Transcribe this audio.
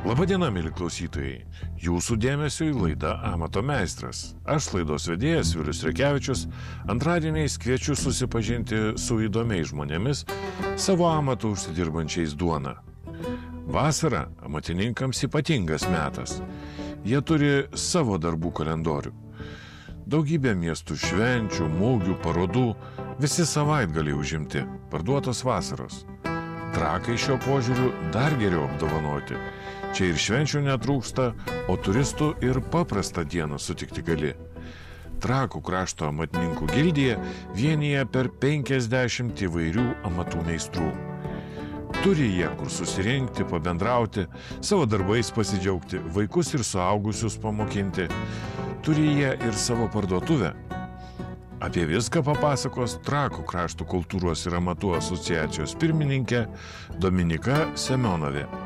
Labadiena, mėly klausytojai. Jūsų dėmesiui laida Amato meistras. Aš laidos vedėjas Vilius Rekevičius antradieniais kviečiu susipažinti su įdomiais žmonėmis, savo amatų užsidirbančiais duoną. Vasara amatininkams ypatingas metas. Jie turi savo darbų kalendorių. Daugybė miestų švenčių, mugių, parodų, visi savaitgaliai užimti, parduotos vasaros. Trakai šio požiūriu dar geriau apdovanoti. Čia ir švenčių netrūksta, o turistų ir paprastą dieną sutikti gali. Trakų krašto amatininkų gildija vienija per 50 įvairių amatų meistrų. Turi jie kur susirinkti, pabendrauti, savo darbais pasidžiaugti, vaikus ir suaugusius pamokinti. Turi jie ir savo parduotuvę. Apie viską papasakos Trakų krašto kultūros ir amatų asociacijos pirmininkė Dominika Semionovė.